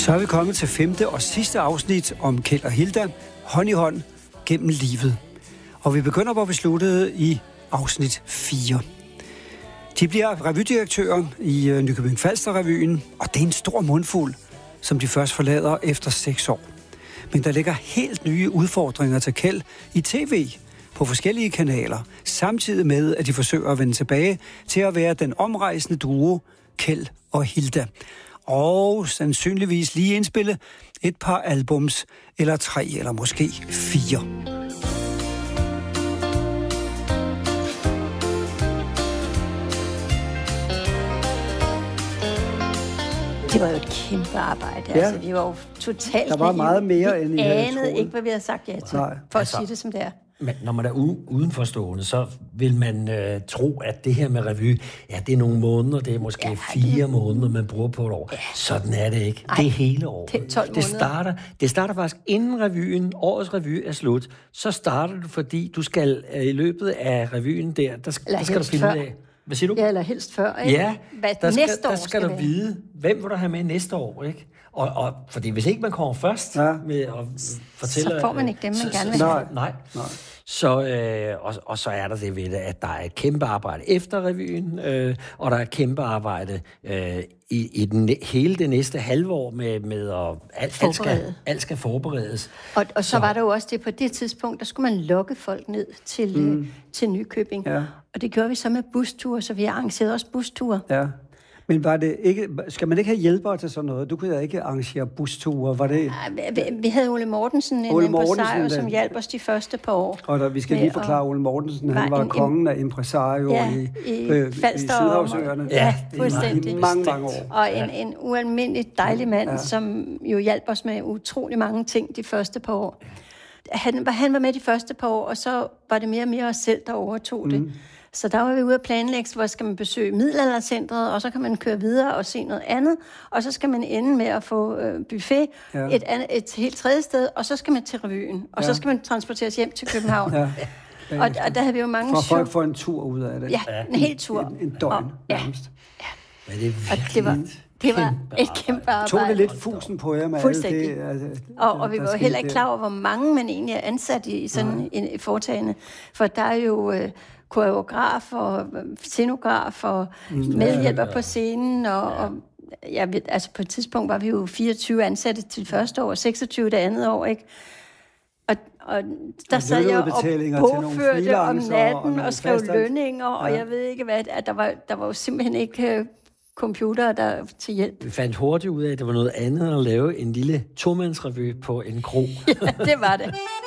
Så er vi kommet til 5. og sidste afsnit om Kjeld og Hilda, hånd i hånd gennem livet. Og vi begynder, hvor vi sluttede i afsnit 4. De bliver revydirektører i Nykøbing Falster-revyen, og det er en stor mundfuld, som de først forlader efter 6 år. Men der ligger helt nye udfordringer til Kjeld i tv på forskellige kanaler, samtidig med, at de forsøger at vende tilbage til at være den omrejsende duo Kjeld og Hilda. Og sandsynligvis lige indspille et par albums, eller 3, eller måske 4. Det var jo et kæmpe arbejde. Ja. Altså, vi var jo totalt... Der var meget mere, end I havde anede ikke, hvad vi havde sagt ja til, for at sige det, som det er. Men når man er udenforstående, så vil man tro, at det her med revy, ja, det er nogle måneder, det er måske 4 måneder, man bruger på et år. Ja. Sådan er det ikke. Det er hele året. Det er 12 måneder. Det starter faktisk inden revyen, årets revy er slut. Så starter du, fordi du skal i løbet af revyen der skal du finde ud af... Hvad siger du? Ja, eller helst før, ikke? Ja, der skal du vide, hvem vil du have med næste år, ikke? Og fordi hvis ikke man kommer først med at fortælle... Så får man ikke dem, man gerne vil have. Nej. Så, og så er der det ved det, at der er et kæmpe arbejde efter revyen, og der er et kæmpe arbejde i hele det næste halve år med at alt skal forberedes. Og så var der jo også det, på det tidspunkt, der skulle man lokke folk ned til Nykøbing. Ja. Og det gjorde vi så med busture, så vi arrangerede også busture. Ja. Men var det ikke, skal man ikke have hjælpere til sådan noget? Du kunne da ikke arrangere busture, var det? Vi havde Ole Mortensen, en impresario, som hjalp os de første par år. Og vi skal lige forklare Ole Mortensen, han var kongen af impresario i Sydhavsøerne. Ja, fuldstændig. I mange år. Og en ualmindelig dejlig mand, som jo hjalp os med utrolig mange ting de første par år. Han var med de første par år, og så var det mere og mere os selv, der overtog det. Så der var vi ude at planlægge, hvor skal man besøge Middelaldercentret, og så kan man køre videre og se noget andet, og så skal man ende med at få buffet et helt tredje sted, og så skal man til revyen, og så skal man transporteres hjem til København. Og der havde vi jo mange... For folk får en tur ud af det. Ja, en hel tur. En døgn nærmest. Ja, det er det var et kæmpe arbejde. Tog det lidt fusen på jer med fuldstændig. Og vi var jo heller ikke klar over, hvor mange man egentlig er ansat i sådan en foretagende. For der er jo koreograf og scenograf og medhjælper på scenen. Og altså på et tidspunkt var vi jo 24 ansatte til første år, 26 det andet år, ikke? Og der sad jeg og bogførte om natten og skrev lønninger, og jeg ved ikke hvad, at der var jo simpelthen ikke computere der til hjælp. Vi fandt hurtigt ud af, at det var noget andet at lave en lille tomandsrevy på en kro. Ja, det var det.